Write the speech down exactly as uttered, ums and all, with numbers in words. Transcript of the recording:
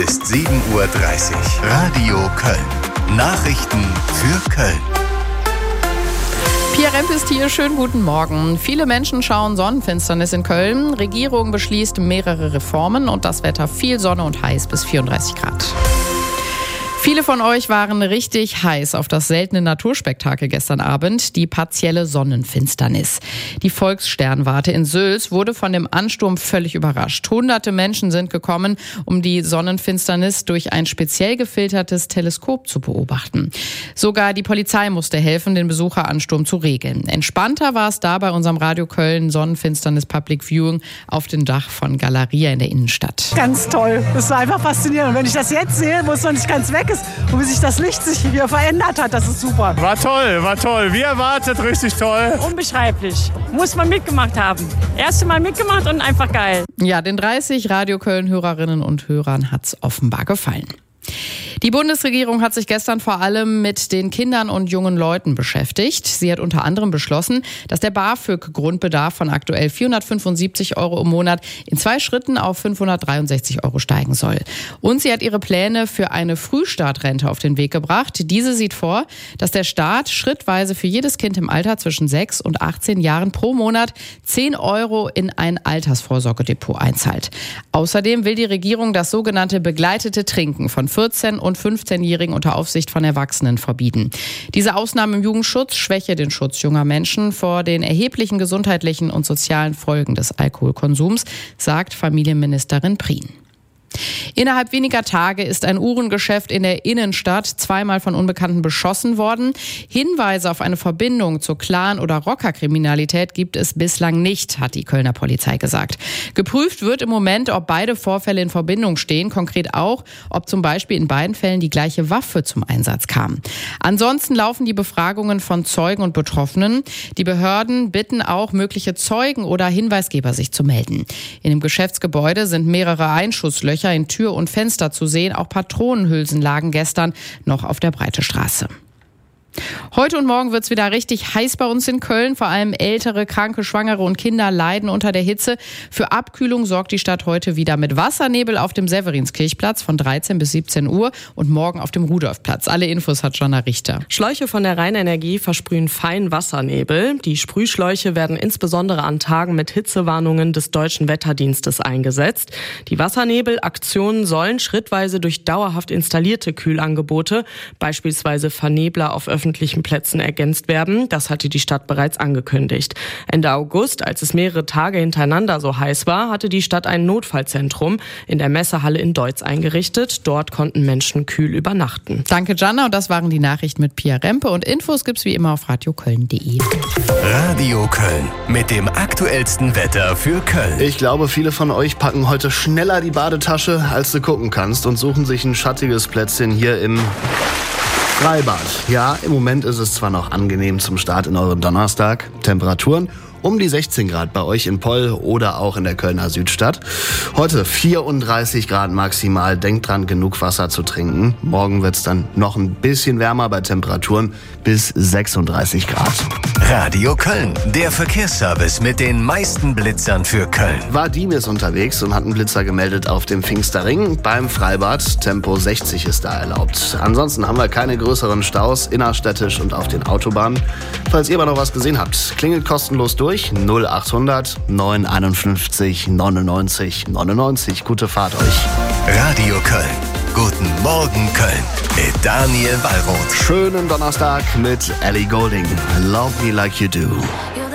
ist sieben Uhr dreißig. Radio Köln. Nachrichten für Köln. Pia Remp ist hier, schönen guten Morgen. Viele Menschen schauen Sonnenfinsternis in Köln. Regierung beschließt mehrere Reformen und das Wetter viel Sonne und heiß bis vierunddreißig Grad. Viele von euch waren richtig heiß auf das seltene Naturspektakel gestern Abend, die partielle Sonnenfinsternis. Die Volkssternwarte in Sülz wurde von dem Ansturm völlig überrascht. Hunderte Menschen sind gekommen, um die Sonnenfinsternis durch ein speziell gefiltertes Teleskop zu beobachten. Sogar die Polizei musste helfen, den Besucheransturm zu regeln. Entspannter war es da bei unserem Radio Köln Sonnenfinsternis Public Viewing auf dem Dach von Galeria in der Innenstadt. Ganz toll. Das war einfach faszinierend. Und wenn ich das jetzt sehe, wo es noch nicht ganz weg ist, und wie sich das Licht sich hier verändert hat, das ist super. War toll, war toll. Wie erwartet, richtig toll. Unbeschreiblich. Muss man mitgemacht haben. Erste Mal mitgemacht und einfach geil. Ja, den dreißig Radio Köln-Hörerinnen und Hörern hat's offenbar gefallen. Die Bundesregierung hat sich gestern vor allem mit den Kindern und jungen Leuten beschäftigt. Sie hat unter anderem beschlossen, dass der BAföG-Grundbedarf von aktuell vierhundertfünfundsiebzig Euro im Monat in zwei Schritten auf fünfhundertdreiundsechzig Euro steigen soll. Und sie hat ihre Pläne für eine Frühstartrente auf den Weg gebracht. Diese sieht vor, dass der Staat schrittweise für jedes Kind im Alter zwischen sechs und achtzehn Jahren pro Monat zehn Euro in ein Altersvorsorgedepot einzahlt. Außerdem will die Regierung das sogenannte begleitete Trinken von vierzehn- und fünfzehnjährigen unter Aufsicht von Erwachsenen verbieten. Diese Ausnahme im Jugendschutz schwäche den Schutz junger Menschen vor den erheblichen gesundheitlichen und sozialen Folgen des Alkoholkonsums, sagt Familienministerin Prien. Innerhalb weniger Tage ist ein Uhrengeschäft in der Innenstadt zweimal von Unbekannten beschossen worden. Hinweise auf eine Verbindung zur Clan- oder Rockerkriminalität gibt es bislang nicht, hat die Kölner Polizei gesagt. Geprüft wird im Moment, ob beide Vorfälle in Verbindung stehen, konkret auch, ob zum Beispiel in beiden Fällen die gleiche Waffe zum Einsatz kam. Ansonsten laufen die Befragungen von Zeugen und Betroffenen. Die Behörden bitten auch mögliche Zeugen oder Hinweisgeber, sich zu melden. In dem Geschäftsgebäude sind mehrere Einschusslöcher in Tür und Fenster zu sehen. Auch Patronenhülsen lagen gestern noch auf der Breite Straße. Heute und morgen wird es wieder richtig heiß bei uns in Köln. Vor allem ältere, kranke, Schwangere und Kinder leiden unter der Hitze. Für Abkühlung sorgt die Stadt heute wieder mit Wassernebel auf dem Severinskirchplatz von dreizehn bis siebzehn Uhr und morgen auf dem Rudolfplatz. Alle Infos hat Jonna Richter. Schläuche von der Rheinenergie versprühen feinen Wassernebel. Die Sprühschläuche werden insbesondere an Tagen mit Hitzewarnungen des Deutschen Wetterdienstes eingesetzt. Die Wassernebelaktionen sollen schrittweise durch dauerhaft installierte Kühlangebote, beispielsweise Vernebler auf öffentlichen öffentlichen Plätzen ergänzt werden. Das hatte die Stadt bereits angekündigt. Ende August, als es mehrere Tage hintereinander so heiß war, hatte die Stadt ein Notfallzentrum in der Messehalle in Deutz eingerichtet. Dort konnten Menschen kühl übernachten. Danke, Jana. Und das waren die Nachrichten mit Pia Rempe. Und Infos gibt's wie immer auf radioköln punkt de. Radio Köln mit dem aktuellsten Wetter für Köln. Ich glaube, viele von euch packen heute schneller die Badetasche, als du gucken kannst, und suchen sich ein schattiges Plätzchen hier im Freibad. Ja, im Moment ist es zwar noch angenehm zum Start in euren Donnerstag. Temperaturen um die sechzehn Grad bei euch in Poll oder auch in der Kölner Südstadt. Heute vierunddreißig Grad maximal. Denkt dran, genug Wasser zu trinken. Morgen wird's dann noch ein bisschen wärmer bei Temperaturen bis sechsunddreißig Grad. Radio Köln, der Verkehrsservice mit den meisten Blitzern für Köln. Vadim ist unterwegs und hat einen Blitzer gemeldet auf dem Pfingsterring beim Freibad. Tempo sechzig ist da erlaubt. Ansonsten haben wir keine größeren Staus innerstädtisch und auf den Autobahnen. Falls ihr aber noch was gesehen habt, klingelt kostenlos durch. null achthundert neun einundfünfzig neunundneunzig neunundneunzig. Gute Fahrt euch. Radio Köln. Guten Morgen Köln mit Daniel Wallroth. Schönen Donnerstag mit Ellie Goulding. Love Me Like You Do.